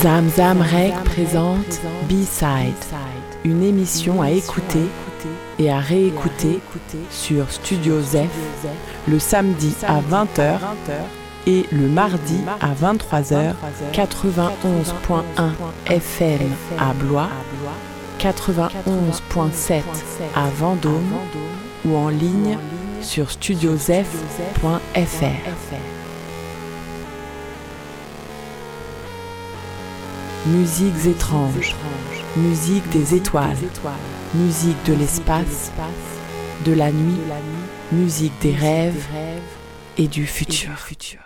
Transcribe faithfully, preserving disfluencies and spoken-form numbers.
Zamzam Rec présente B-Side, une émission à écouter et à réécouter sur Studio Zef le samedi à vingt heures et le mardi à vingt-trois heures, quatre-vingt-onze point un F M à Blois, quatre-vingt-onze point sept à Vendôme ou en ligne sur studiozef point F R. Musiques étranges, musique des étoiles, musique de l'espace, de la nuit, musique des rêves et du futur.